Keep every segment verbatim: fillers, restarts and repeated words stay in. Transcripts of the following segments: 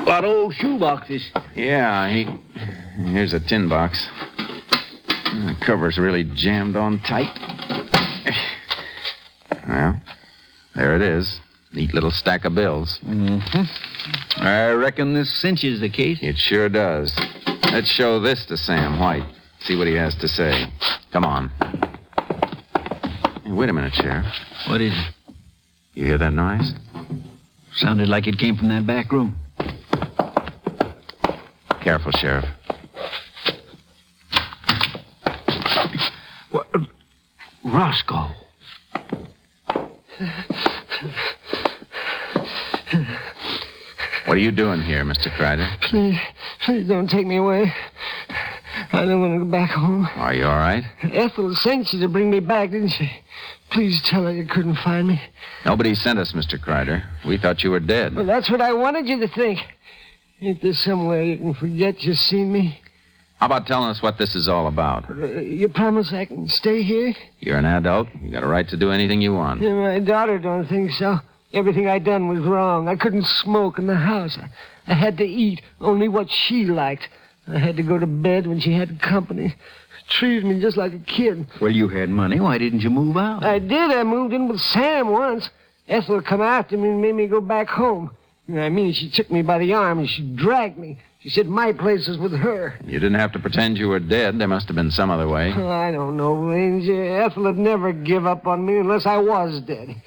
Got old shoe boxes. Yeah, he... Here's a tin box. The cover's really jammed on tight. Well, there it is. Neat little stack of bills. Mm-hmm. I reckon this cinches the case. It sure does. Let's show this to Sam White. See what he has to say. Come on. Hey, wait a minute, Sheriff. What is it? You hear that noise? Sounded like it came from that back room. Careful, Sheriff. What? Roscoe. What are you doing here, Mister Crider? Please, please don't take me away. I don't want to go back home. Are you all right? Ethel sent you to bring me back, didn't she? Please tell her you couldn't find me. Nobody sent us, Mister Crider. We thought you were dead. Well, that's what I wanted you to think. Ain't there some way you can forget you seen me? How about telling us what this is all about? Uh, you promise I can stay here? You're an adult. You got a right to do anything you want. Yeah, my daughter don't think so. Everything I done was wrong. I couldn't smoke in the house. I, I had to eat only what she liked. I had to go to bed when she had company. Treated me just like a kid. Well, you had money. Why didn't you move out? I did. I moved in with Sam once. Ethel come after me and made me go back home. I mean, she took me by the arm and she dragged me. She said my place was with her. You didn't have to pretend you were dead. There must have been some other way. Oh, I don't know, Ranger. Ethel would never give up on me unless I was dead.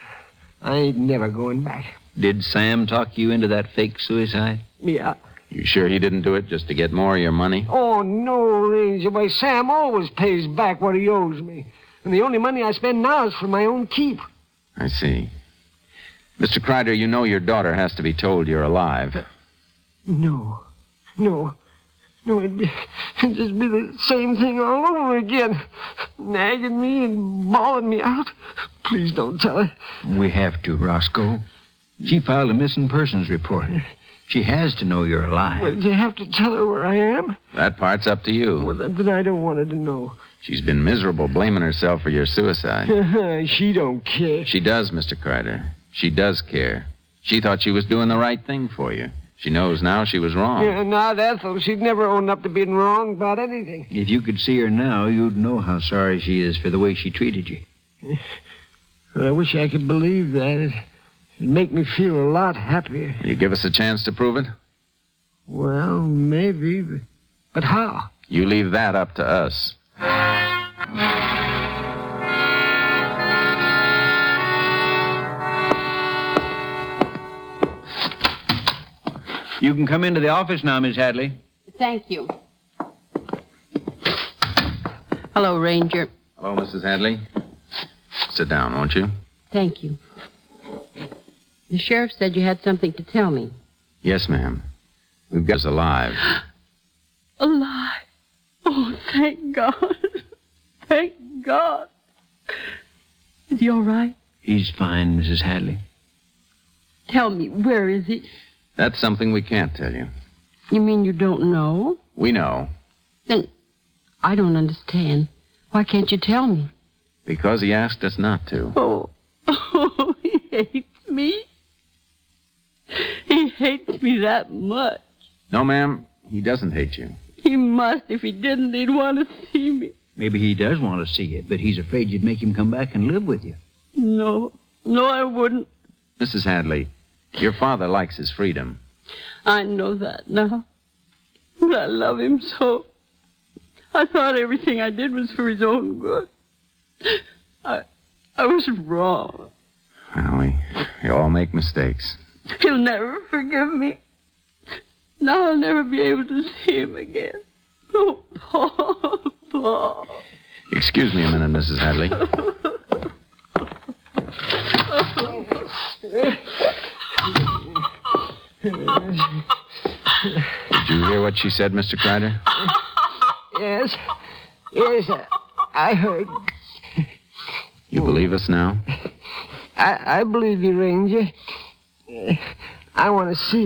I ain't never going back. Did Sam talk you into that fake suicide? Yeah. You sure he didn't do it just to get more of your money? Oh, no, Ranger. Why, Sam always pays back what he owes me. And the only money I spend now is for my own keep. I see. Mister Crider, you know your daughter has to be told you're alive. Uh, no. No. No, it'd, be, it'd just be the same thing all over again. Nagging me and bawling me out. Please don't tell her. We have to, Roscoe. She filed a missing persons report. She has to know you're alive. Well, do you have to tell her where I am? That part's up to you. Well, then I don't want her to know. She's been miserable blaming herself for your suicide. She don't care. She does, Mister Crider. She does care. She thought she was doing the right thing for you. She knows now she was wrong. Yeah, not Ethel. She'd never own up to being wrong about anything. If you could see her now, you'd know how sorry she is for the way she treated you. Well, I wish I could believe that. It, it'd make me feel a lot happier. You give us a chance to prove it? Well, maybe. But, but how? You leave that up to us. You can come into the office now, Miss Hadley. Thank you. Hello, Ranger. Hello, Missus Hadley. Sit down, won't you? Thank you. The sheriff said you had something to tell me. Yes, ma'am. We've got us alive. Alive? Oh, thank God. Thank God. Is he all right? He's fine, Missus Hadley. Tell me, where is he? That's something we can't tell you. You mean you don't know? We know. Then I don't understand. Why can't you tell me? Because he asked us not to. Oh, oh, he hates me. He hates me that much. No, ma'am, he doesn't hate you. He must. If he didn't, he'd want to see me. Maybe he does want to see you, but he's afraid you'd make him come back and live with you. No, no, I wouldn't. Missus Hadley, your father likes his freedom. I know that now. But I love him so. I thought everything I did was for his own good. I, I was wrong. Well, we, we all make mistakes. He'll never forgive me. Now I'll never be able to see him again. Oh, Paul, Paul. Excuse me a minute, Missus Hadley. Did you hear what she said, Mister Crider? Yes. Yes, I, I heard. You believe us now? I, I believe you, Ranger. I want to see